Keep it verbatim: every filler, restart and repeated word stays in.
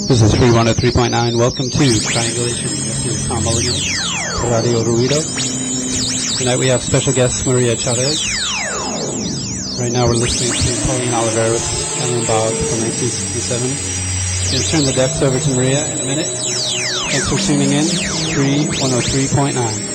This is Free one oh three point nine. Welcome to Triangulation. This is Tom Mulligan, Radio Ruido. Tonight we have special guest Maria Chavez. Right now we're listening to Pauline Oliveros, Ellen Bog from nineteen sixty-seven. I'm going to turn the decks over to Maria in a minute. Thanks for tuning in. Free one oh three point nine.